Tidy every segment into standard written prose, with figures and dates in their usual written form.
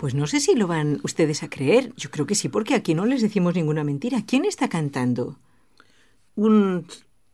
Pues no sé si lo van ustedes a creer. Yo creo que sí, porque aquí no les decimos ninguna mentira. ¿Quién está cantando? Un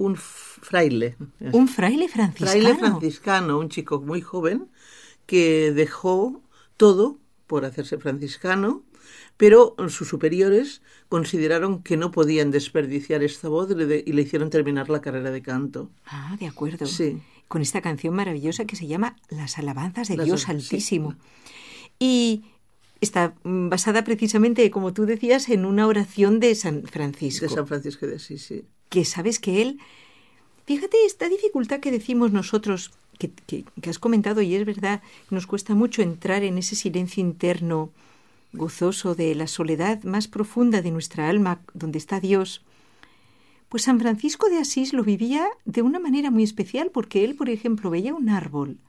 fraile. ¿Un fraile franciscano? Fraile franciscano, un chico muy joven que dejó todo por hacerse franciscano, pero sus superiores consideraron que no podían desperdiciar esta voz y le hicieron terminar la carrera de canto. Ah, de acuerdo. Sí. Con esta canción maravillosa que se llama Las alabanzas de Dios Altísimo. Sí. Y está basada precisamente, como tú decías, en una oración de San Francisco. De San Francisco de Asís, sí. Que sabes que él... Fíjate esta dificultad que decimos nosotros, que has comentado, y es verdad, nos cuesta mucho entrar en ese silencio interno gozoso de la soledad más profunda de nuestra alma, donde está Dios. Pues San Francisco de Asís lo vivía de una manera muy especial, porque él, por ejemplo, veía un árbol,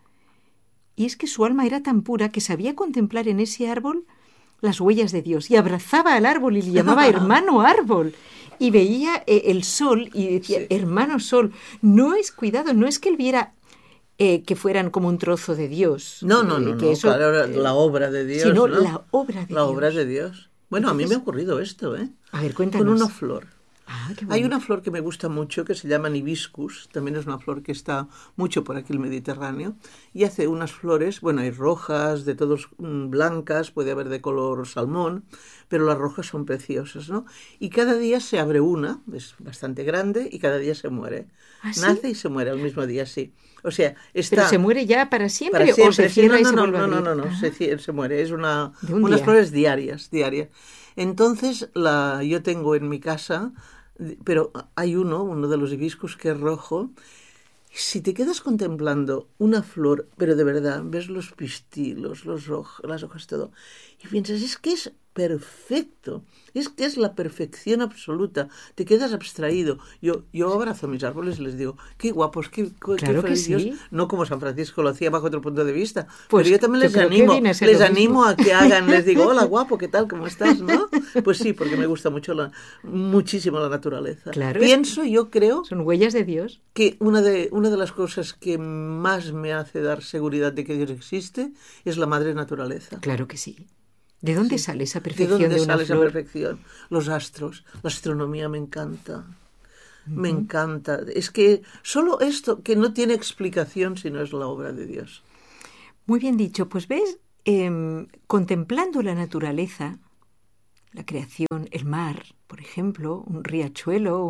y es que su alma era tan pura que sabía contemplar en ese árbol las huellas de Dios, y abrazaba al árbol y le llamaba hermano árbol, y veía el sol y decía, sí, hermano sol. No es que él viera que fueran como un trozo de Dios. No, eso, claro, la obra de Dios, sino ¿no? la obra de Dios. La obra de Dios. Bueno, entonces, a mí me ha ocurrido esto, ¿eh? A ver, cuéntanos. Con una flor. Ah, qué Hay una flor que me gusta mucho que se llama hibiscus, también es una flor que está mucho por aquí el Mediterráneo, y hace unas flores, bueno, hay rojas, de todos blancas, puede haber de color salmón, pero las rojas son preciosas, ¿no? Y cada día se abre una, es bastante grande, y cada día se muere. ¿Ah, sí? Nace y se muere al mismo día, sí. O sea, está... ¿Pero se muere ya para siempre, para siempre, o se cierra sí, y se vuelve a abrir? No, se muere, es unas día. Flores diarias. Entonces, yo tengo en mi casa, pero hay uno de los hibiscus que es rojo. Si te quedas contemplando una flor, pero de verdad, ves los pistilos, las hojas, todo, y piensas, es que es perfecto, es que es la perfección absoluta, te quedas abstraído. Yo abrazo a mis árboles y les digo, qué guapos, qué claro que sí. Dios. No como San Francisco lo hacía bajo otro punto de vista, pues pero yo también les animo a que hagan, les digo, hola guapo, ¿qué tal? ¿Cómo estás? ¿No? Pues sí, porque me gusta muchísimo la naturaleza. Claro, yo creo... Son huellas de Dios. Que una de las cosas que más me hace dar seguridad de que Dios existe es la madre naturaleza. Claro que sí. ¿De dónde sale esa perfección? ¿De dónde sale esa perfección? Los astros, la astronomía me encanta. Me encanta. Es que solo esto, que no tiene explicación si no es la obra de Dios. Muy bien dicho. Pues ves, contemplando la naturaleza, la creación, el mar, por ejemplo, un riachuelo,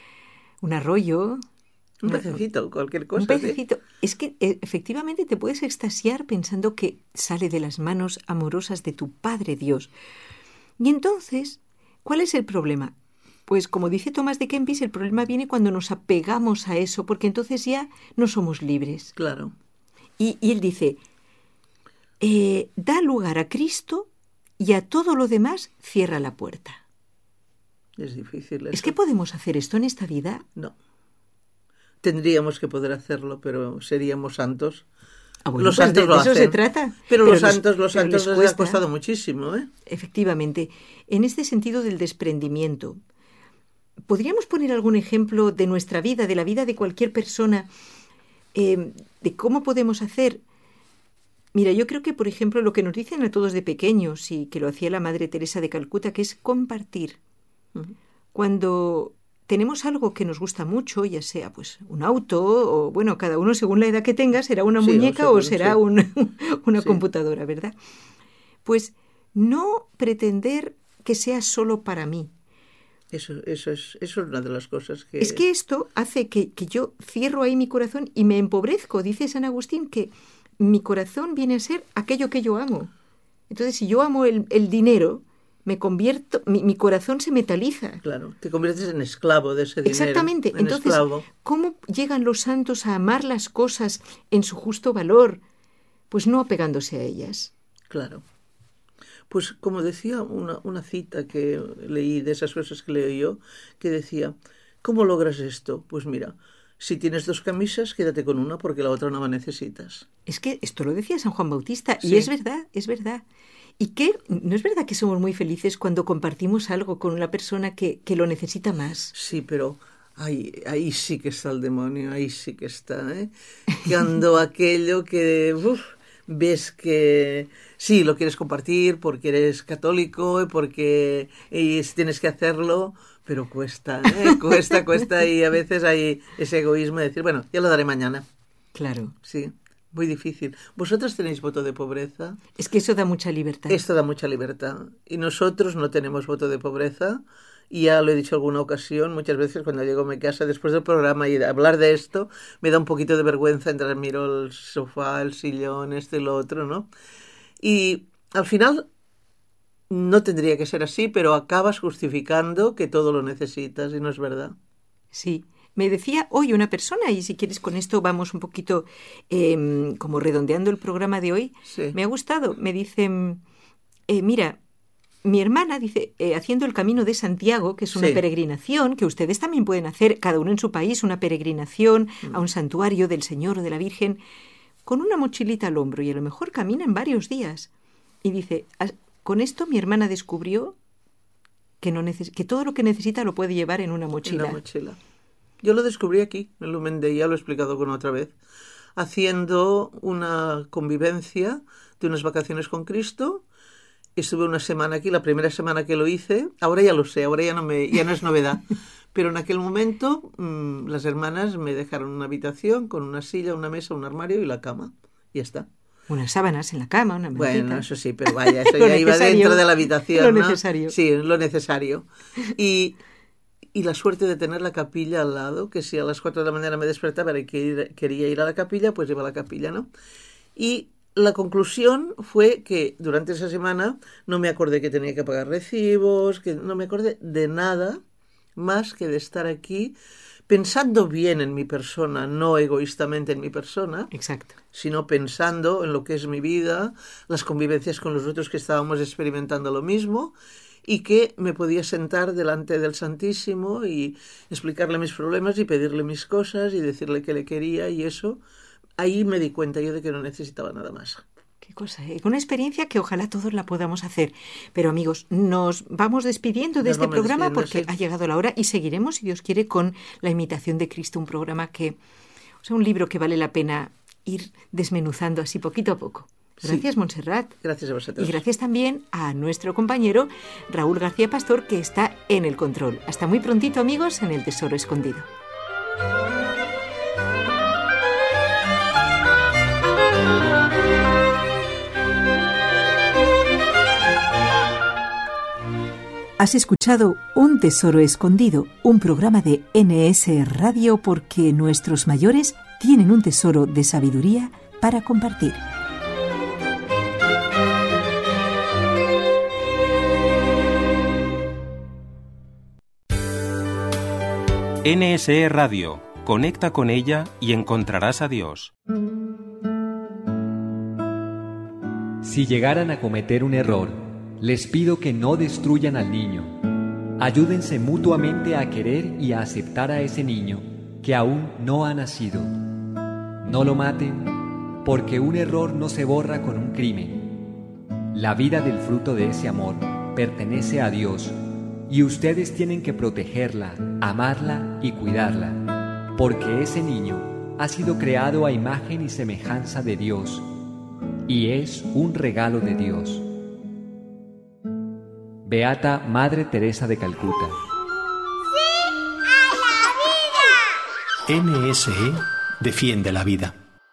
un arroyo... Un pececito, cualquier cosa. Un pececito. ¿Sí? Es que efectivamente te puedes extasiar pensando que sale de las manos amorosas de tu Padre Dios. Y entonces, ¿cuál es el problema? Pues como dice Tomás de Kempis, el problema viene cuando nos apegamos a eso, porque entonces ya no somos libres. Claro. Y él dice, da lugar a Cristo y a todo lo demás cierra la puerta. Es difícil eso. ¿Es que podemos hacer esto en esta vida? No. Tendríamos que poder hacerlo, pero seríamos santos. Bueno, los pues santos de lo eso hacen. se trata. Pero los santos les ha cuesta. costado muchísimo, ¿eh? Efectivamente. En este sentido del desprendimiento, ¿podríamos poner algún ejemplo de nuestra vida, de la vida de cualquier persona, de cómo podemos hacer? Mira, yo creo que, por ejemplo, lo que nos dicen a todos de pequeños y que lo hacía la Madre Teresa de Calcuta, que es compartir. Uh-huh. Cuando tenemos algo que nos gusta mucho, ya sea pues un auto o, bueno, cada uno según la edad que tenga, será una muñeca o será una computadora, ¿verdad? Pues no pretender que sea solo para mí. Eso es una de las cosas que... Es que esto hace que yo cierro ahí mi corazón y me empobrezco. Dice San Agustín que mi corazón viene a ser aquello que yo amo. Entonces, si yo amo el dinero... me convierto, mi corazón se metaliza. Claro, te conviertes en esclavo de ese dinero. Exactamente. Entonces, ¿cómo llegan los santos a amar las cosas en su justo valor? Pues no apegándose a ellas. Claro. Pues como decía una cita que leí, de esas cosas que leo yo, que decía, ¿cómo logras esto? Pues mira, si tienes 2 camisas, quédate con una porque la otra no la necesitas. Es que esto lo decía San Juan Bautista, sí. Y es verdad. ¿Y qué? ¿No es verdad que somos muy felices cuando compartimos algo con una persona que lo necesita más? Sí, pero ahí sí que está el demonio, ahí sí que está, ¿eh? Cuando aquello que... ves que sí, lo quieres compartir porque eres católico y tienes que hacerlo, pero cuesta, cuesta y a veces hay ese egoísmo de decir, bueno, ya lo daré mañana. Claro. Sí, muy difícil. ¿Vosotros tenéis voto de pobreza? Es que eso da mucha libertad. Esto da mucha libertad. Y nosotros no tenemos voto de pobreza. Y ya lo he dicho alguna ocasión, muchas veces cuando llego a mi casa después del programa y de hablar de esto, me da un poquito de vergüenza entrar, miro el sofá, el sillón, y lo otro, ¿no? Y al final no tendría que ser así, pero acabas justificando que todo lo necesitas y no es verdad. Sí. Me decía hoy una persona, y si quieres con esto vamos un poquito como redondeando el programa de hoy, Sí. Me ha gustado, me dice, mira, mi hermana, dice, haciendo el Camino de Santiago, que es una peregrinación, que ustedes también pueden hacer, cada uno en su país, una peregrinación a un santuario del Señor o de la Virgen, con una mochilita al hombro, y a lo mejor caminan varios días. Y dice, con esto mi hermana descubrió que todo lo que necesita lo puede llevar en una mochila. En la mochila. Yo lo descubrí aquí, en Lumen Dei, ya lo he explicado con otra vez, haciendo una convivencia de unas vacaciones con Cristo. Estuve una semana aquí, la primera semana que lo hice, ahora ya lo sé, ahora ya no es novedad, pero en aquel momento las hermanas me dejaron una habitación con una silla, una mesa, un armario y la cama, y ya está. Unas sábanas en la cama, una mantita. Bueno, eso sí, pero vaya, eso ya iba dentro de la habitación, Lo ¿no? necesario. Sí, lo necesario. Y la suerte de tener la capilla al lado, que si a las 4 de la mañana me despertaba y quería ir a la capilla, pues iba a la capilla, ¿no? Y la conclusión fue que durante esa semana no me acordé que tenía que pagar recibos, que no me acordé de nada más que de estar aquí pensando bien en mi persona, no egoístamente en mi persona. Exacto. Sino pensando en lo que es mi vida, las convivencias con los otros que estábamos experimentando lo mismo, y que me podía sentar delante del Santísimo y explicarle mis problemas y pedirle mis cosas y decirle que le quería, y eso, ahí me di cuenta yo de que no necesitaba nada más. Qué cosa, una experiencia que ojalá todos la podamos hacer. Pero amigos, nos vamos despidiendo de este programa porque ha llegado la hora y seguiremos, si Dios quiere, con La imitación de Cristo, un programa un libro que vale la pena ir desmenuzando así poquito a poco. Gracias, sí. Montserrat. Gracias a vosotros. Y gracias también a nuestro compañero Raúl García Pastor, que está en el control. Hasta muy prontito, amigos, en El Tesoro Escondido. Has escuchado Un Tesoro Escondido, un programa de NS Radio, porque nuestros mayores tienen un tesoro de sabiduría para compartir. NSE Radio. Conecta con ella y encontrarás a Dios. Si llegaran a cometer un error, les pido que no destruyan al niño. Ayúdense mutuamente a querer y a aceptar a ese niño que aún no ha nacido. No lo maten, porque un error no se borra con un crimen. La vida del fruto de ese amor pertenece a Dios, y ustedes tienen que protegerla, amarla y cuidarla, porque ese niño ha sido creado a imagen y semejanza de Dios, y es un regalo de Dios. Beata Madre Teresa de Calcuta. ¡Sí a la vida! NSE defiende la vida.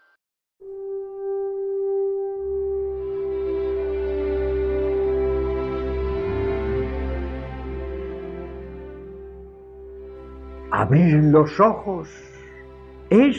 Abrir los ojos es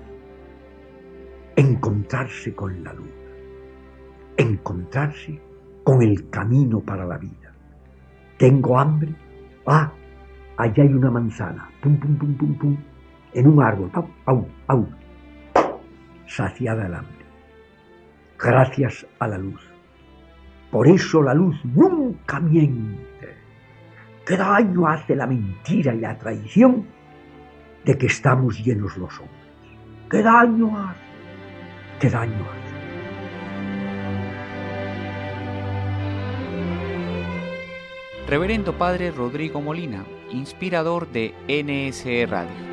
encontrarse con la luz, encontrarse con el camino para la vida. ¿Tengo hambre? Ah, allá hay una manzana, pum, pum, pum, pum, pum, en un árbol, au, au, au. Saciada el hambre, gracias a la luz. Por eso la luz nunca miente. ¿Qué daño hace la mentira y la traición de que estamos llenos los hombres? ¿Qué daño hace? ¿Qué daño hace? Reverendo Padre Rodrigo Molina, inspirador de NSE Radio.